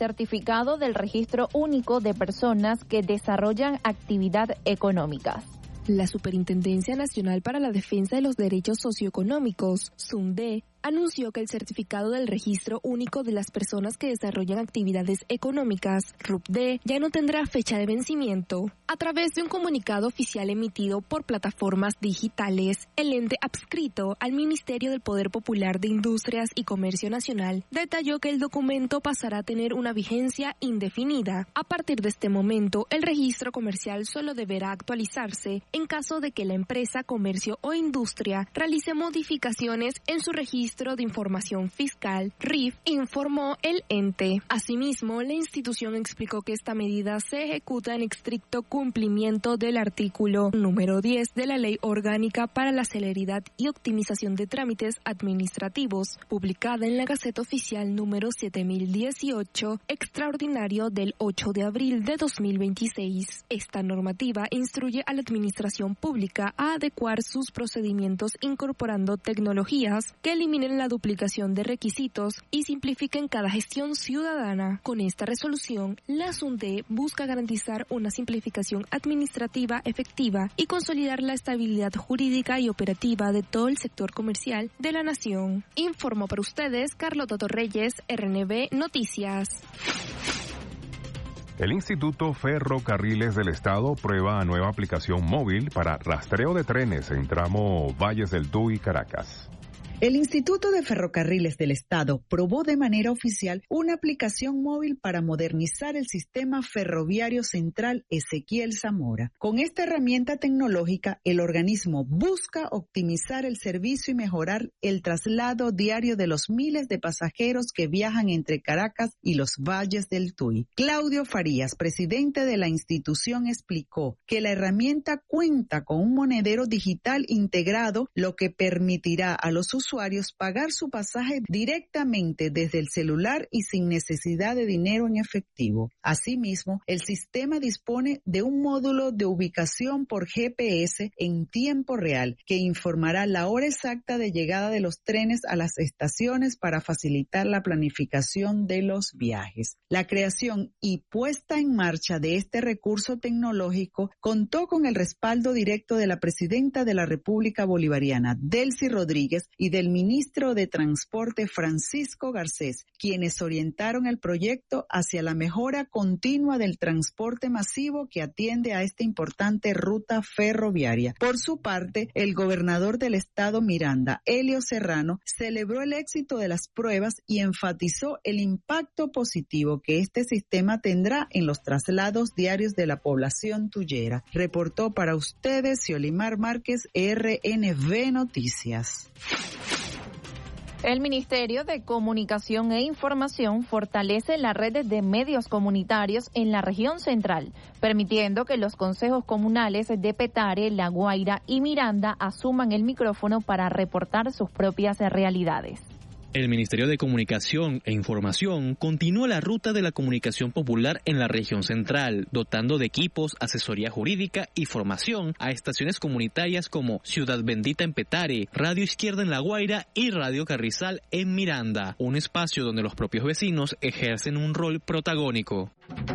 certificado del Registro Único de Personas que desarrollan actividad económicas. La Superintendencia Nacional para la Defensa de los Derechos Socioeconómicos, SUNDE, anunció que el certificado del Registro Único de las Personas que desarrollan actividades económicas, RUPD, ya no tendrá fecha de vencimiento. A través de un comunicado oficial emitido por plataformas digitales, el ente adscrito al Ministerio del Poder Popular de Industrias y Comercio Nacional detalló que el documento pasará a tener una vigencia indefinida. A partir de este momento, el registro comercial solo deberá actualizarse en caso de que la empresa, comercio o industria realice modificaciones en su registro de Información Fiscal, RIF, informó el ente. Asimismo, la institución explicó que esta medida se ejecuta en estricto cumplimiento del artículo número 10 de la Ley Orgánica para la Celeridad y Optimización de Trámites Administrativos, publicada en la Gaceta Oficial número 7018, extraordinario del 8 de abril de 2026. Esta normativa instruye a la Administración Pública a adecuar sus procedimientos incorporando tecnologías que eliminen la duplicación de requisitos y simplifiquen cada gestión ciudadana. Con esta resolución, la SUNDE busca garantizar una simplificación administrativa efectiva y consolidar la estabilidad jurídica y operativa de todo el sector comercial de la nación. Informó para ustedes Carlota Torreyes, RNB Noticias. El Instituto Ferrocarriles del Estado prueba nueva aplicación móvil para rastreo de trenes en tramo Valles del Tuy, Caracas. El Instituto de Ferrocarriles del Estado probó de manera oficial una aplicación móvil para modernizar el sistema ferroviario central Ezequiel Zamora. Con esta herramienta tecnológica, el organismo busca optimizar el servicio y mejorar el traslado diario de los miles de pasajeros que viajan entre Caracas y los Valles del Tuy. Claudio Farías, presidente de la institución, explicó que la herramienta cuenta con un monedero digital integrado, lo que permitirá a los usuarios pagar su pasaje directamente desde el celular y sin necesidad de dinero en efectivo. Asimismo, el sistema dispone de un módulo de ubicación por GPS en tiempo real que informará la hora exacta de llegada de los trenes a las estaciones para facilitar la planificación de los viajes. La creación y puesta en marcha de este recurso tecnológico contó con el respaldo directo de la presidenta de la República Bolivariana, Delcy Rodríguez, y del ministro de Transporte, Francisco Garcés, quienes orientaron el proyecto hacia la mejora continua del transporte masivo que atiende a esta importante ruta ferroviaria. Por su parte, el gobernador del estado Miranda, Elio Serrano, celebró el éxito de las pruebas y enfatizó el impacto positivo que este sistema tendrá en los traslados diarios de la población tuyera. Reportó para ustedes Xiolimar Márquez, RNB Noticias. El Ministerio de Comunicación e Información fortalece la red de medios comunitarios en la región central, permitiendo que los consejos comunales de Petare, La Guaira y Miranda asuman el micrófono para reportar sus propias realidades. El Ministerio de Comunicación e Información continúa la ruta de la comunicación popular en la región central, dotando de equipos, asesoría jurídica y formación a estaciones comunitarias como Ciudad Bendita en Petare, Radio Izquierda en La Guaira y Radio Carrizal en Miranda, un espacio donde los propios vecinos ejercen un rol protagónico.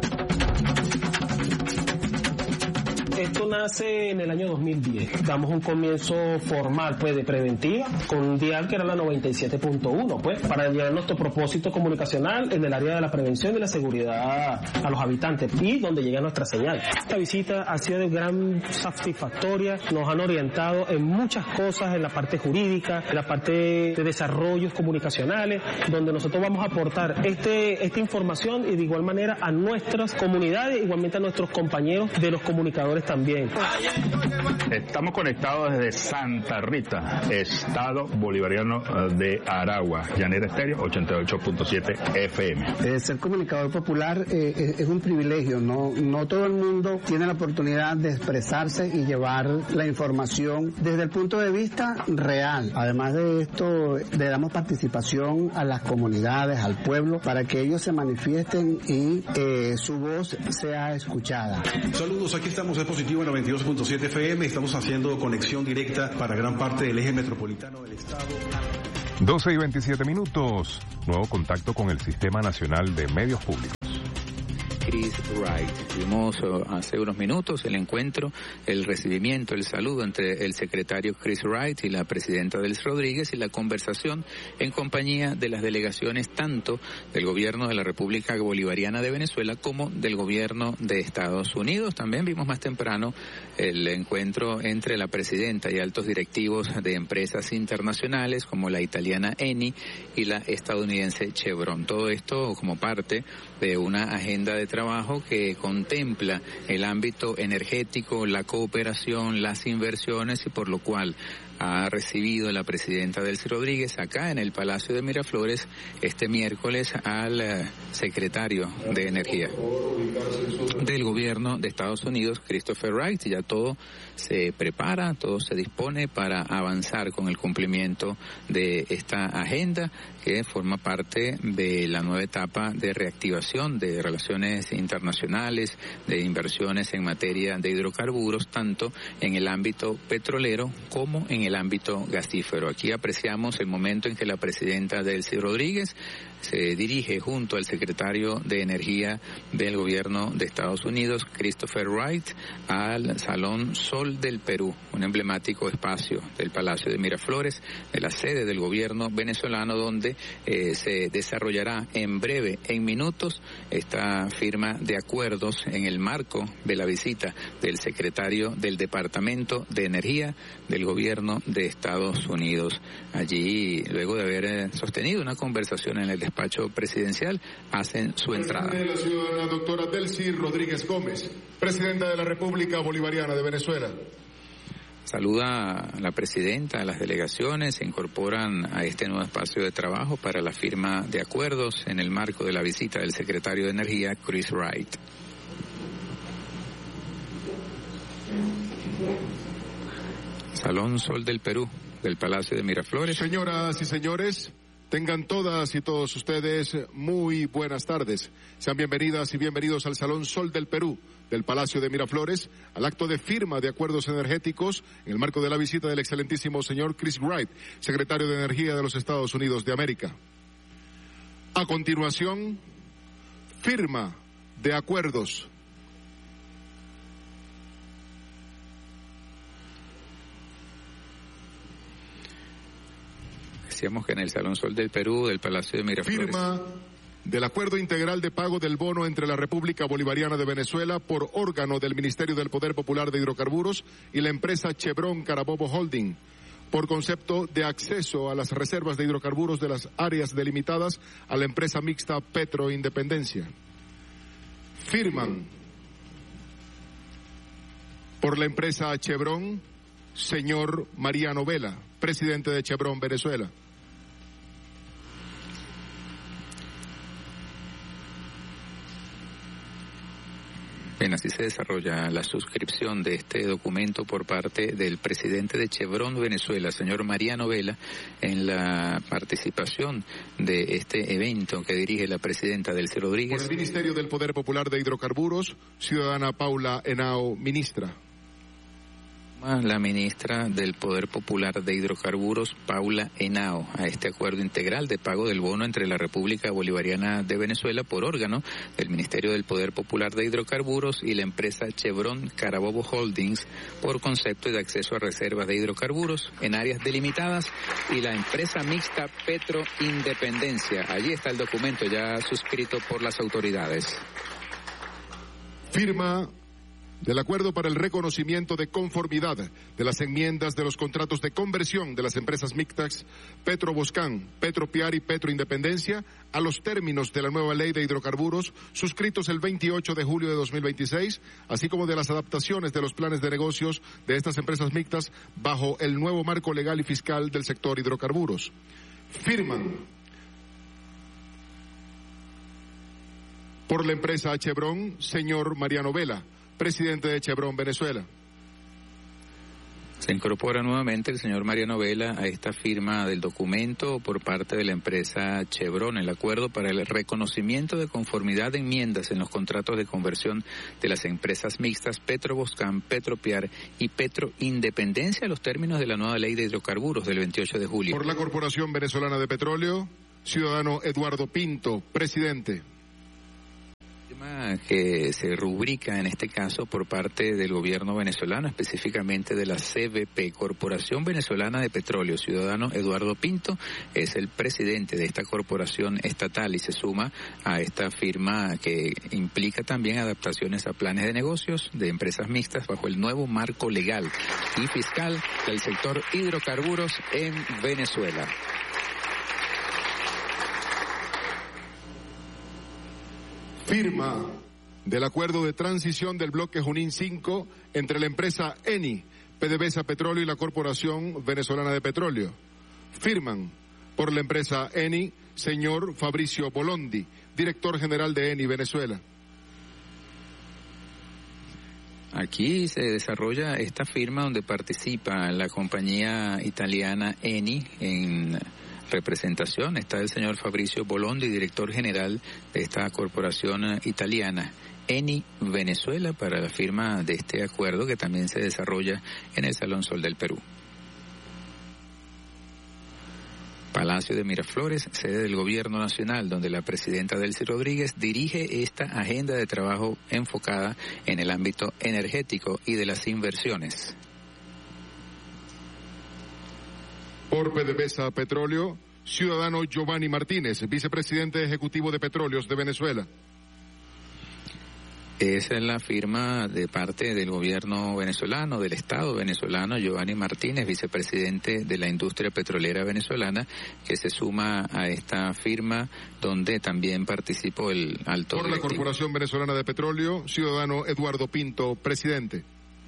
Esto nace en el año 2010. Damos un comienzo formal, de preventiva, con un dial que era la 97.1, para llevar nuestro propósito comunicacional en el área de la prevención y la seguridad a los habitantes y donde llega nuestra señal. Esta visita ha sido de gran satisfactoria, nos han orientado en muchas cosas, en la parte jurídica, en la parte de desarrollos comunicacionales, donde nosotros vamos a aportar esta información y de igual manera a nuestras comunidades, igualmente a nuestros compañeros de los comunicadores también. Estamos conectados desde Santa Rita, Estado Bolivariano de Aragua, Llanera Estéreo 88.7 FM. Ser comunicador popular es un privilegio, no todo el mundo tiene la oportunidad de expresarse y llevar la información desde el punto de vista real. Además de esto, le damos participación a las comunidades, al pueblo, para que ellos se manifiesten y su voz sea escuchada. Saludos, aquí estamos en Positivo en 92.7 FM. Estamos haciendo conexión directa para gran parte del eje metropolitano del estado. 12:27. Nuevo contacto con el Sistema Nacional de Medios Públicos. Chris Wright. Vimos hace unos minutos el encuentro, el recibimiento, el saludo entre el secretario Chris Wright y la presidenta Delcy Rodríguez y la conversación en compañía de las delegaciones tanto del gobierno de la República Bolivariana de Venezuela como del gobierno de Estados Unidos. También vimos más temprano el encuentro entre la presidenta y altos directivos de empresas internacionales como la italiana Eni y la estadounidense Chevron. Todo esto como parte de una agenda de trabajo que contempla el ámbito energético, la cooperación, las inversiones y por lo cual ha recibido la presidenta Delcy Rodríguez acá en el Palacio de Miraflores este miércoles al secretario de Energía del gobierno de Estados Unidos, Christopher Wright. Ya todo se prepara, todo se dispone para avanzar con el cumplimiento de esta agenda que forma parte de la nueva etapa de reactivación de relaciones internacionales, de inversiones en materia de hidrocarburos, tanto en el ámbito petrolero como en el ámbito gasífero. Aquí apreciamos el momento en que la presidenta Delcy Rodríguez se dirige junto al secretario de Energía del gobierno de Estados Unidos, Christopher Wright, al Salón Sol del Perú, un emblemático espacio del Palacio de Miraflores, de la sede del gobierno venezolano, donde se desarrollará en breve, en minutos, esta firma de acuerdos en el marco de la visita del secretario del Departamento de Energía del gobierno de Estados Unidos. Allí, luego de haber sostenido una conversación en el despacho presidencial, hacen su entrada. La ciudadana doctora Delcy Rodríguez Gómez, presidenta de la República Bolivariana de Venezuela. Saluda a la presidenta, a las delegaciones, se incorporan a este nuevo espacio de trabajo para la firma de acuerdos en el marco de la visita del secretario de Energía, Chris Wright. Salón Sol del Perú, del Palacio de Miraflores. Señoras y señores, tengan todas y todos ustedes muy buenas tardes. Sean bienvenidas y bienvenidos al Salón Sol del Perú, del Palacio de Miraflores, al acto de firma de acuerdos energéticos en el marco de la visita del excelentísimo señor Chris Wright, secretario de Energía de los Estados Unidos de América. A continuación, firma de acuerdos. Decíamos que en el Salón Sol del Perú, del Palacio de Miraflores. Firma del Acuerdo Integral de Pago del Bono entre la República Bolivariana de Venezuela por órgano del Ministerio del Poder Popular de Hidrocarburos y la empresa Chevron Carabobo Holding, por concepto de acceso a las reservas de hidrocarburos de las áreas delimitadas a la empresa mixta Petro Independencia. Firman por la empresa Chevron, señor Mariano Vela, presidente de Chevron Venezuela. Bien, así se desarrolla la suscripción de este documento por parte del presidente de Chevron Venezuela, señor Mariano Vela, en la participación de este evento que dirige la presidenta Delcy Rodríguez. Por el Ministerio del Poder Popular de Hidrocarburos, ciudadana Paula Henao, ministra. La ministra del Poder Popular de Hidrocarburos, Paula Henao, a este acuerdo integral de pago del bono entre la República Bolivariana de Venezuela por órgano del Ministerio del Poder Popular de Hidrocarburos y la empresa Chevron Carabobo Holdings por concepto de acceso a reservas de hidrocarburos en áreas delimitadas y la empresa mixta Petro Independencia. Allí está el documento ya suscrito por las autoridades. Firma del acuerdo para el reconocimiento de conformidad de las enmiendas de los contratos de conversión de las empresas mixtas Petro Boscán, Petro Piar y Petro Independencia a los términos de la nueva ley de hidrocarburos suscritos el 28 de julio de 2026, así como de las adaptaciones de los planes de negocios de estas empresas mixtas bajo el nuevo marco legal y fiscal del sector hidrocarburos. Firman por la empresa Chevron, señor Mariano Vela, presidente de Chevron Venezuela. Se incorpora nuevamente el señor Mariano Vela a esta firma del documento por parte de la empresa Chevron, el acuerdo para el reconocimiento de conformidad de enmiendas en los contratos de conversión de las empresas mixtas Petro Boscán, Petro Piar y Petro Independencia a los términos de la nueva ley de hidrocarburos del 28 de julio. Por la Corporación Venezolana de Petróleo, ciudadano Eduardo Pinto, presidente. Que se rubrica en este caso por parte del gobierno venezolano, específicamente de la CVP, Corporación Venezolana de Petróleo. Ciudadano Eduardo Pinto es el presidente de esta corporación estatal y se suma a esta firma que implica también adaptaciones a planes de negocios de empresas mixtas bajo el nuevo marco legal y fiscal del sector hidrocarburos en Venezuela. Firma del acuerdo de transición del bloque Junín 5 entre la empresa Eni, PDVSA Petróleo y la Corporación Venezolana de Petróleo. Firman por la empresa Eni, señor Fabricio Bolondi, director general de Eni Venezuela. Aquí se desarrolla esta firma donde participa la compañía italiana Eni en representación. Está el señor Fabricio Bolondi, director general de esta corporación italiana Eni Venezuela, para la firma de este acuerdo que también se desarrolla en el Salón Sol del Perú. Palacio de Miraflores, sede del Gobierno Nacional, donde la presidenta Delcy Rodríguez dirige esta agenda de trabajo enfocada en el ámbito energético y de las inversiones. Por PDVSA Petróleo, ciudadano Giovanni Martínez, vicepresidente ejecutivo de Petróleos de Venezuela. Esa es la firma de parte del gobierno venezolano, del Estado venezolano, Giovanni Martínez, vicepresidente de la industria petrolera venezolana, que se suma a esta firma donde también participó el alto Por la Corporación Venezolana de Petróleo, ciudadano Eduardo Pinto, presidente.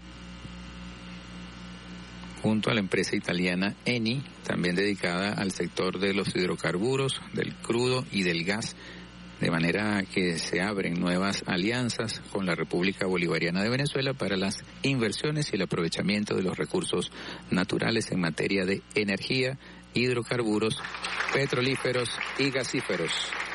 Junto a la empresa italiana Eni, también dedicada al sector de los hidrocarburos, del crudo y del gas, de manera que se abren nuevas alianzas con la República Bolivariana de Venezuela para las inversiones y el aprovechamiento de los recursos naturales en materia de energía, hidrocarburos, petrolíferos y gasíferos.